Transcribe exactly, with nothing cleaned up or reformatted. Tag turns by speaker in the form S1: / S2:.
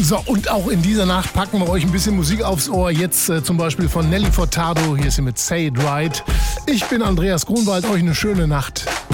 S1: So, und auch in dieser Nacht packen wir euch ein bisschen Musik aufs Ohr. Jetzt äh, zum Beispiel von Nelly Furtado. Hier ist sie mit Say It Right. Ich bin Andreas Grunwald. Euch eine schöne Nacht.